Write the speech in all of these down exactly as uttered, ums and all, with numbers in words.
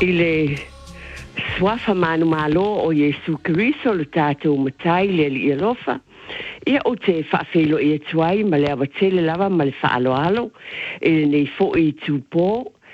I le swafa manu malo o Yesu Kiriso le tātou matai le li alofa. Ia o te whaafelo i atuai ma le awatele lava ma le whaaloalo e le nei fo i tūpō.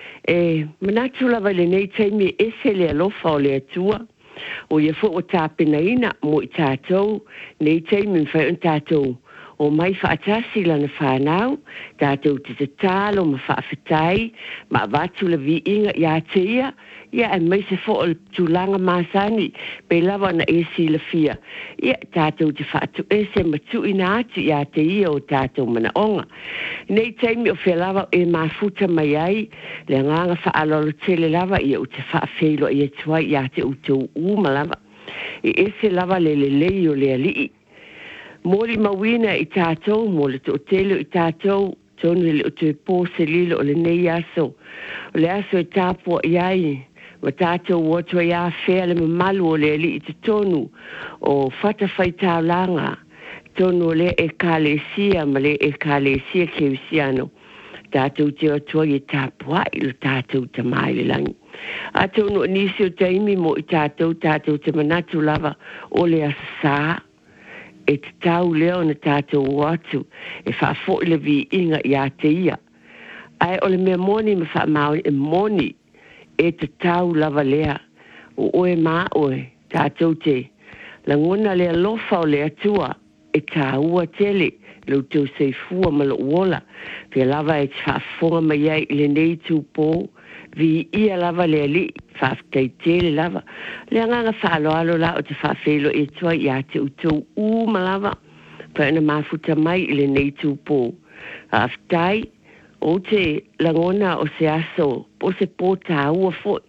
E manatu lava le nei teimi ese le alofa o le atua. O ia fo o tāpena ina mo i tātou nei teimi mwhai un tātou. O mai whaatasi lana whanau, tātou te te tālo ma whaafetai, ma watu la vi inga i a te ia, ia e mai se fo o tūlanga māsani, pe lawa na esi la fia. Ia tātou te whaatu ese ma tu ina atu i a te ia o tātou mana onga. Nei teimi o whea lawa e mafuta mai ai, le nganga whaalolo tele lawa i o te whaafeilo i e tuai i a te utou uma lawa. I ese lawa le le lei o le alii. Mori mawina i tātou, mo le to tele i tātou, tonu le o te pōse lilo o le nei aso. O le aso i tāpua i ai, ma tātou wotua i a whea le mamalu o le ali i te tonu, o whatawhai tāulanga, tonu o le e kālesia, ma le e kālesia keusiano. Tātou te otua i tāpua i lo tātou te mai le langi. A tonu o nisi o taimi mo i tātou, tātou te manatu lava o le asa e te tau leo na tātou watu, e whaafo i le vi inga i a te ia. Ai o le mea moni ma wha mau e moni, e te tau lava lea, o oe maa oe, tātou te. Langona lea lofa o lea tua, e tā ua tele, lau tau seifua ma lo uola, pia lava e te whaafonga mai ai le nei tūpō, vi ia lava lea li, whaaftai tele lava. Lea nganga whaalo alo la o te whaafelo e tua i a te utou uma lava, pa ina mafuta mai i le nei tūpō. Haaftai, o te langona o se aso, po se pō tā ua foi,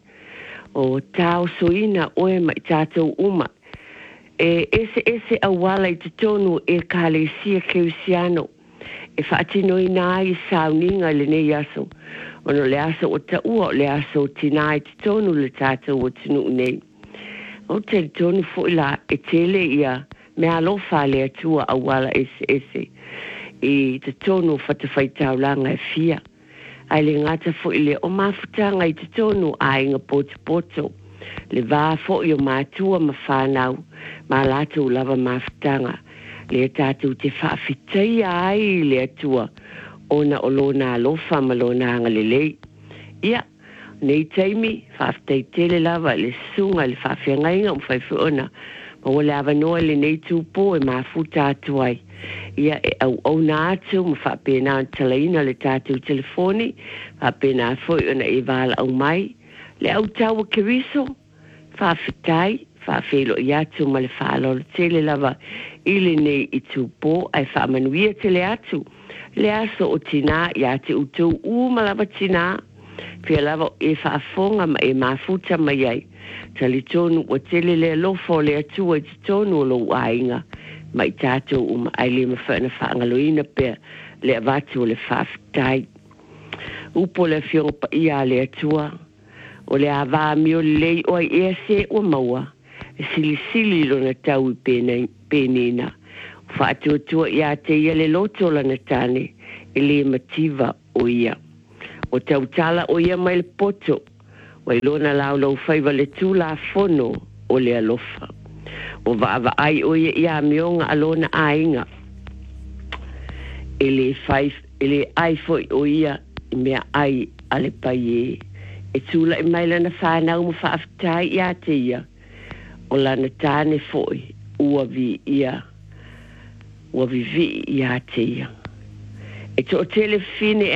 o tāo soina oe mai tātou uma. E ese ese awala i te tonu e kālesia keusiano, e whaatino i nā i sauninga le nei aso. Ono le aso o ta ua o le aso o tina i te tonu le tātou o tinu nei. O te tonu fo ila e tele ia me alofa le atua awala ese ese. I te tonu whatawhai taulanga e fia. Ai le ngata fo ile o mafutanga i te tonu a inga poto poto. Le vā fo i o mātua ma whanau, ma lātou lava mafutanga. Le tātou te whaafitai ai le atua. Ona o lona alofa ma lona anga lelei. Ia, nei taimi, whaafitai tele lava le sunga le whaafiangainga o whaifu ona. Ma wale awa noa le nei tūpō e mafuta atuai. Ia e au au na atu ma whaapena talaina le tātou telefoni. Whaapena foi ona e wala au mai. Le au taua kiriso, whaafitai, whaafelo i atu ma le whaalolo tele lava. Ile nei i tūpō ai whaamanuia tele atu. Le aso o tina i a te utou uma lava tina, pia lava e whaafonga ma e mafuta mai ai. Tali tonu o tele le lofo le atua i te tonu o lo ainga, ma i tātou uma ai le mawhana whaangaloina pia le avatu o le whaafitai. Upo le fionga pa ia le atua, o le avā mio lei o ai ea se o maua, e sili sili lona tau i penina. Whaatuatua i a te ia le loto la natane, e le mativa o ia. O tau tala o ia mai le poto, o i lona lau lau whaiva le tūla fono o le alofa. O vaava ai o ia i a mionga alona ainga. E le whaif, e le ai foi o ia i mea ai ale pai e. E tūla i mai lana whanau ma whaafitai i a te ia. O la natane foi, ua vi ia. Ua vivi i a te ia. E to tele fine